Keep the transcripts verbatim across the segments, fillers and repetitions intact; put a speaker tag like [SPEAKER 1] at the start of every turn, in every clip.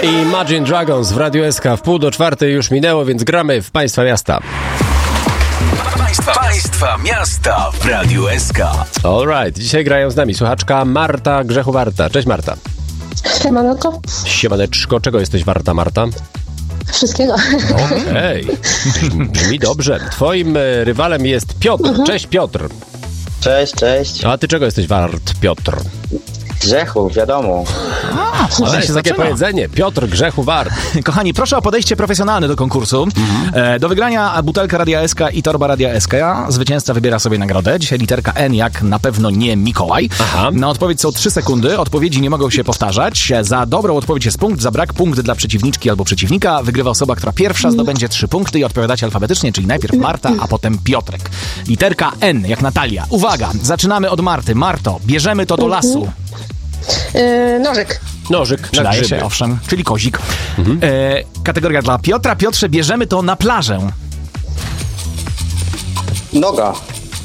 [SPEAKER 1] Imagine Dragons w Radiu S K. W pół do czwartej już minęło, więc gramy w Państwa Miasta.
[SPEAKER 2] Państwa, państwa Miasta w Radiu S K.
[SPEAKER 1] Alright, dzisiaj grają z nami słuchaczka Marta Grzechu Warta. Cześć Marta.
[SPEAKER 3] Siemanko.
[SPEAKER 1] Siemaneczko, czego jesteś warta, Marta?
[SPEAKER 3] Wszystkiego.
[SPEAKER 1] Okej, okay. Brzmi dobrze. Twoim e, rywalem jest Piotr. Mhm. Cześć Piotr.
[SPEAKER 4] Cześć, cześć.
[SPEAKER 1] A ty czego jesteś wart, Piotr?
[SPEAKER 4] Grzechu, wiadomo.
[SPEAKER 1] A, to jest takie zaczyna. powiedzenie. Piotr Grzechu wart.
[SPEAKER 5] Kochani, proszę o podejście profesjonalne do konkursu. Mhm. E, do wygrania butelka Radia S K i torba Radia S K. Zwycięzca wybiera sobie nagrodę. Dzisiaj literka N, jak na pewno nie Mikołaj.
[SPEAKER 1] Aha.
[SPEAKER 5] Na odpowiedź są trzy sekundy. Odpowiedzi nie mogą się powtarzać. Za dobrą odpowiedź jest punkt, za brak punkt dla przeciwniczki albo przeciwnika. Wygrywa osoba, która pierwsza zdobędzie trzy punkty i odpowiadacie alfabetycznie, czyli najpierw Marta, a potem Piotrek. Literka N, jak Natalia. Uwaga, zaczynamy od Marty. Marto, bierzemy to do lasu.
[SPEAKER 3] Yy, nożyk.
[SPEAKER 1] Nożyk
[SPEAKER 5] Przydaje
[SPEAKER 1] na
[SPEAKER 5] się, owszem, czyli kozik. Mhm. E, kategoria dla Piotra. Piotrze, bierzemy to na plażę.
[SPEAKER 4] Noga.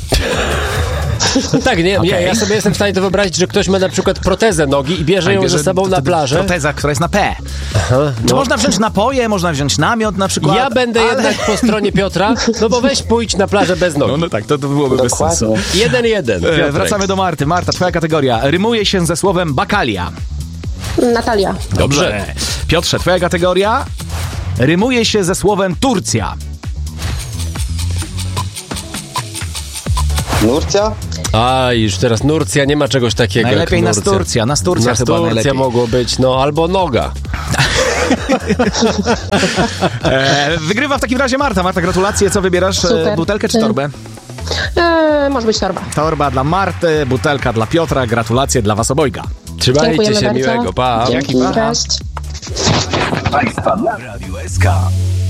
[SPEAKER 1] No tak, nie,
[SPEAKER 5] Okay.
[SPEAKER 1] nie, ja sobie jestem w stanie to wyobrazić, że ktoś ma na przykład protezę nogi i bierze ją ze sobą na plażę.
[SPEAKER 5] Proteza, która jest na P.
[SPEAKER 1] Aha,
[SPEAKER 5] Czy
[SPEAKER 1] no.
[SPEAKER 5] można wziąć napoje, można wziąć namiot na przykład?
[SPEAKER 1] Ja będę
[SPEAKER 5] ale...
[SPEAKER 1] jednak po stronie Piotra, no bo weź pójdź na plażę bez nogi.
[SPEAKER 5] No, no tak, to, to byłoby
[SPEAKER 4] Dokładnie.
[SPEAKER 5] bez sensu.
[SPEAKER 1] Jeden, jeden.
[SPEAKER 5] E, wracamy do Marty. Marta, twoja kategoria. Rymuje się ze słowem bakalia.
[SPEAKER 3] Natalia.
[SPEAKER 1] Dobrze.
[SPEAKER 5] Piotrze, twoja kategoria rymuje się ze słowem Turcja.
[SPEAKER 4] Nurcja?
[SPEAKER 1] A, już teraz Nurcja, nie ma czegoś takiego
[SPEAKER 5] Najlepiej
[SPEAKER 1] jak
[SPEAKER 5] na Turcja, na Turcja chyba
[SPEAKER 1] Turcja
[SPEAKER 5] najlepiej.
[SPEAKER 1] mogło być, no albo noga.
[SPEAKER 5] e, wygrywa w takim razie Marta. Marta, gratulacje. Co wybierasz?
[SPEAKER 3] Super.
[SPEAKER 5] Butelkę czy torbę?
[SPEAKER 3] Yy, może być torba.
[SPEAKER 5] Torba dla Marty, butelka dla Piotra. Gratulacje dla was obojga.
[SPEAKER 1] Trzymajcie
[SPEAKER 3] Dziękujemy
[SPEAKER 1] się
[SPEAKER 3] bardzo.
[SPEAKER 1] miłego, pa.
[SPEAKER 3] Dzięki,
[SPEAKER 5] Dzięki, pa.
[SPEAKER 3] cześć.
[SPEAKER 2] Państwa w Radiu S K.